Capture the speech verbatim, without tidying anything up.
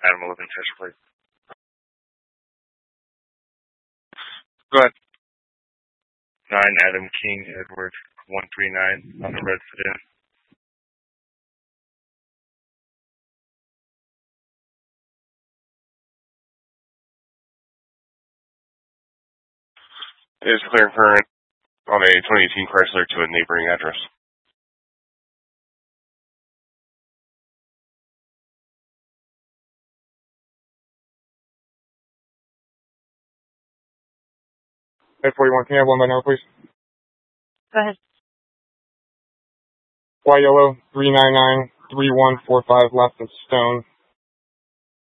Adam eleven test plate. Go ahead. nine Adam King Edward one three nine on the red sedan. It is clear current on a twenty eighteen Chrysler to a neighboring address. eight forty-one, can you have one by now, please? Go ahead. Y yellow three nine nine three one four five left of Stone.